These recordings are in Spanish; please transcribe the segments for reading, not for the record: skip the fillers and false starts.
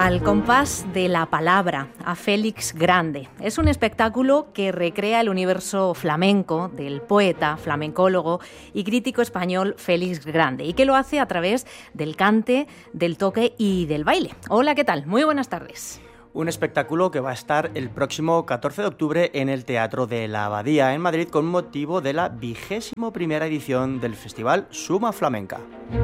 Al compás de la palabra, a Félix Grande. Es un espectáculo que recrea el universo flamenco del poeta, flamencólogo y crítico español Félix Grande, y que lo hace a través del cante, del toque y del baile. Hola, ¿qué tal? Muy buenas tardes. Un espectáculo que va a estar el próximo 14 de octubre en el Teatro de la Abadía, en Madrid, con motivo de la 21ª edición del festival Suma Flamenca.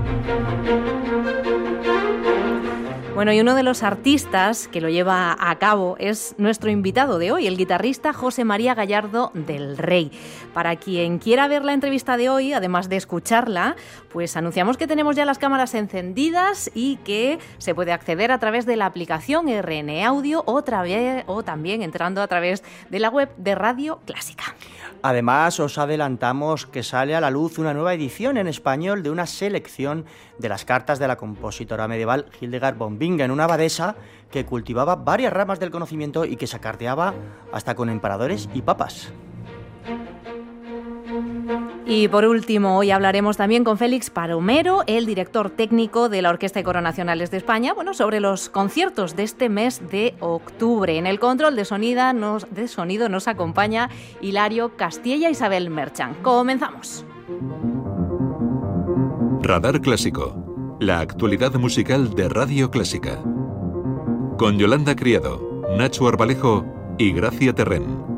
Bueno, y uno de los artistas que lo lleva a cabo es nuestro invitado de hoy, el guitarrista José María Gallardo del Rey. Para quien quiera ver la entrevista de hoy, además de escucharla, pues anunciamos que tenemos ya las cámaras encendidas y que se puede acceder a través de la aplicación RN Audio o también entrando a través de la web de Radio Clásica. Además, os adelantamos que sale a la luz una nueva edición en español de una selección de las cartas de la compositora medieval Hildegard von Bingen, una abadesa que cultivaba varias ramas del conocimiento y que se acarteaba hasta con emperadores y papas. Y por último, hoy hablaremos también con Félix Palomero, el director técnico de la Orquesta y Coro Nacionales de España, sobre los conciertos de este mes de octubre. En el control de sonido nos acompaña Hilario Castilla Isabel Merchan. Comenzamos. Radar Clásico, la actualidad musical de Radio Clásica. Con Yolanda Criado, Nacho Arbalejo y Gracia Terrén.